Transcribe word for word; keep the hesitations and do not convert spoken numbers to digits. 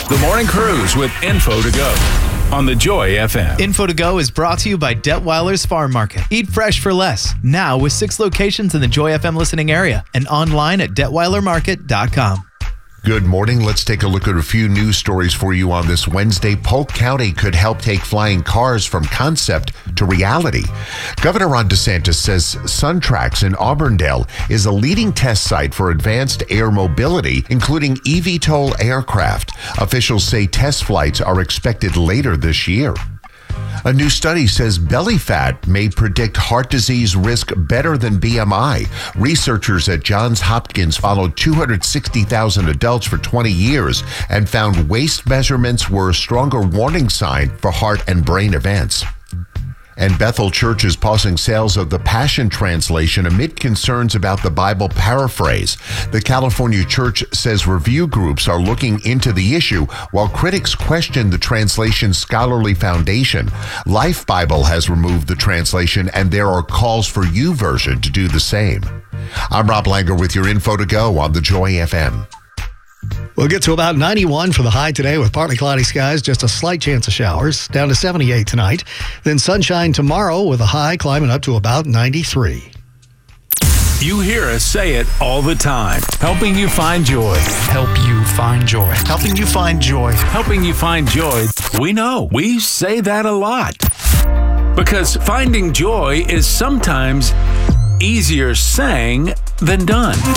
The Morning Cruise with Info to Go on the Joy F M. Info to Go is brought to you by Detweiler's Farm Market. Eat fresh for less. Now with six locations in the Joy F M listening area and online at detweiler market dot com. Good morning. Let's take a look at a few news stories for you on this Wednesday. Polk County could help take flying cars from concept to reality. Governor Ron DeSantis says SunTrax in Auburndale is a leading test site for advanced air mobility, including eVTOL aircraft. Officials say test flights are expected later this year. A new study says belly fat may predict heart disease risk better than B M I. Researchers at Johns Hopkins followed two hundred sixty thousand adults for twenty years and found waist measurements were a stronger warning sign for heart and brain events. And Bethel Church is pausing sales of the Passion Translation amid concerns about the Bible paraphrase. The California Church says review groups are looking into the issue, while critics question the translation's scholarly foundation. Life Bible has removed the translation, and there are calls for YouVersion to do the same. I'm Rob Langer with your Info to Go on the Joy F M. We'll get to about ninety-one for the high today with partly cloudy skies, just a slight chance of showers, down to seventy-eight tonight. Then sunshine tomorrow with a high climbing up to about ninety-three. You hear us say it all the time. Helping you find joy. Help you find joy. Helping you find joy. Helping you find joy. We know. We say that a lot. Because finding joy is sometimes easier saying than done.